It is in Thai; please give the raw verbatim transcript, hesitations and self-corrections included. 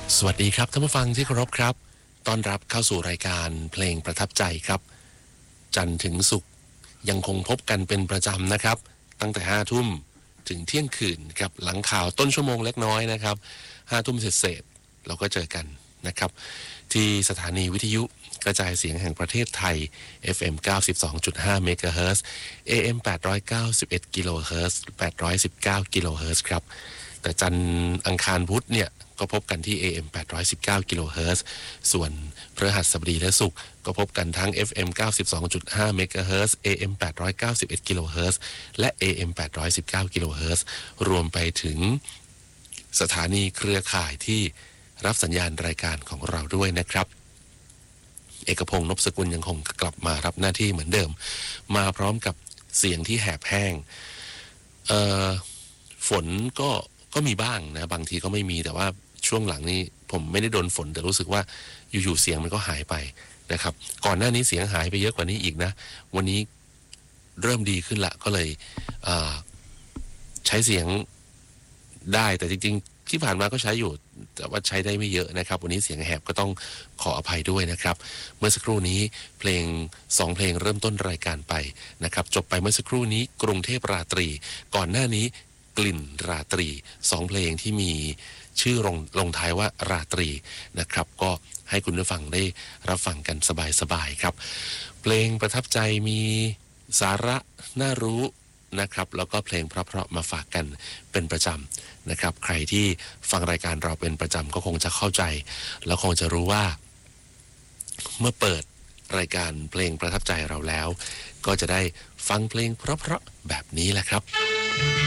สวัสดีครับท่านผู้ฟังที่เคารพครับต้อนรับเข้าสู่รายการเพลงประทับใจครับจันทร์ถึงศุกร์ยังคงพบกันเป็นประจำนะครับตั้งแต่ห้าทุ่มถึงเที่ยงคืนครับหลังข่าวต้นชั่วโมงเล็กน้อยนะครับห้าทุ่มเสร็จๆเราก็เจอกันนะครับที่สถานีวิทยุกระจายเสียงแห่งประเทศไทย เอฟ เอ็ม เก้าสิบสองจุดห้า เมกะเฮิรตซ์ เอ เอ็ม แปดร้อยเก้าสิบเอ็ด กิโลเฮิรตซ์ แปดร้อยสิบเก้า กิโลเฮิรตซ์ครับแต่จันทร์อังคารพุธเนี่ยก็พบกันที่ เอ เอ็ม แปดร้อยสิบเก้า กิโลเฮิรตซ์ส่วนพฤหัสบดีและศุกร์ก็พบกันทั้ง เอฟ เอ็ม เก้าสิบสองจุดห้า เมกะเฮิรตซ์ เอ เอ็ม แปดร้อยเก้าสิบเอ็ด กิโลเฮิรตซ์และ เอ เอ็ม แปดร้อยสิบเก้า กิโลเฮิรตซ์รวมไปถึงสถานีเครือข่ายที่รับสัญญาณรายการของเราด้วยนะครับเอกพงษ์ นพสกุลยังคงกลับมารับหน้าที่เหมือนเดิมมาพร้อมกับเสียงที่แหบแห้งเอ่อฝนก็ก็มีบ้างนะบางทีก็ไม่มีแต่ว่าช่วงหลังนี้ผมไม่ได้โดนฝนแต่รู้สึกว่าอยู่ๆเสียงมันก็หายไปนะครับก่อนหน้านี้เสียงหายไปเยอะกว่านี้อีกนะวันนี้เริ่มดีขึ้นละก็เลยเอ่อใช้เสียงได้แต่จริงๆที่ผ่านมาก็ใช้อยู่แต่ว่าใช้ได้ไม่เยอะนะครับวันนี้เสียงแหบก็ต้องขออภัยด้วยนะครับเมื่อสักครู่นี้เพลงสองเพลงเริ่มต้นรายการไปนะครับจบไปเมื่อสักครู่นี้กรุงเทพราตรีก่อนหน้านี้กลิ่นราตรีสองเพลงที่มีชื่อลงลงท้ายว่าราตรีนะครับก็ให้คุณผู้ฟังได้รับฟังกันสบายๆครับเพลงประทับใจมีสาระน่ารู้นะครับแล้วก็เพลงเพราะๆมาฝากกันเป็นประจำนะครับใครที่ฟังรายการเราเป็นประจำก็คงจะเข้าใจแล้วคงจะรู้ว่าเมื่อเปิดรายการเพลงประทับใจเราแล้วก็จะได้ฟังเพลงเพราะๆแบบนี้แหละครับ